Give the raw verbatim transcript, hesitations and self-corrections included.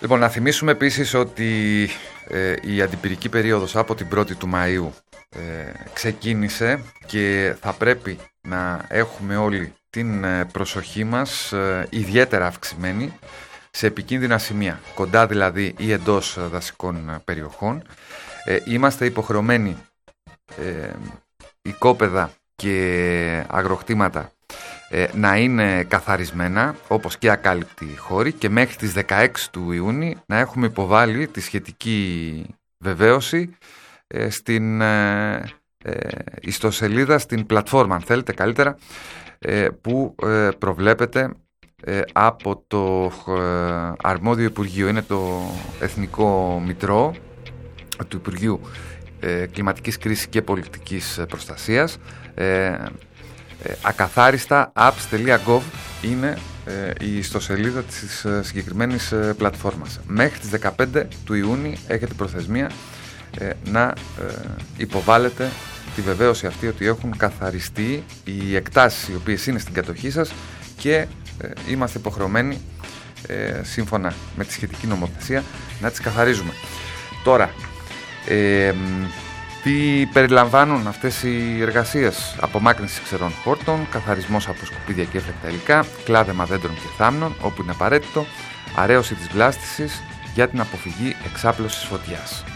Λοιπόν, να θυμίσουμε επίσης ότι ε, η αντιπυρική περίοδος από την πρώτη του Μαΐου ε, ξεκίνησε και θα πρέπει να έχουμε όλοι την προσοχή μας ε, ιδιαίτερα αυξημένη σε επικίνδυνα σημεία, κοντά δηλαδή ή εντός δασικών περιοχών. Ε, είμαστε υποχρεωμένοι ε, οικόπεδα και αγροκτήματα ε, να είναι καθαρισμένα, όπως και ακάλυπτοι χώροι, και μέχρι τις δεκαέξι του Ιούνιου να έχουμε υποβάλει τη σχετική βεβαίωση ε, στην ε, ε, ιστοσελίδα, στην πλατφόρμα, αν θέλετε καλύτερα, ε, που ε, προβλέπεται ε, από το ε, αρμόδιο Υπουργείο. Είναι το Εθνικό Μητρό του Υπουργείου ε, Κλιματικής Κρίσης και Πολιτικής Προστασίας. ε, Ε, ακαθάριστα apps τελεία gov είναι ε, η ιστοσελίδα της ε, συγκεκριμένης ε, πλατφόρμας. Μέχρι τις δεκαπέντε του Ιούνιου έχετε προθεσμία ε, να ε, υποβάλλετε τη βεβαίωση αυτή ότι έχουν καθαριστεί οι εκτάσεις οι οποίες είναι στην κατοχή σας και ε, είμαστε υποχρεωμένοι ε, σύμφωνα με τη σχετική νομοθεσία να τις καθαρίζουμε. Τώρα, ε, τι περιλαμβάνουν αυτές οι εργασίες? Απομάκρυνση ξερών χόρτων, καθαρισμός από σκουπίδια και έφλεκτα υλικά, κλάδεμα δέντρων και θάμνων όπου είναι απαραίτητο, αρέωση της βλάστησης για την αποφυγή εξάπλωσης φωτιάς.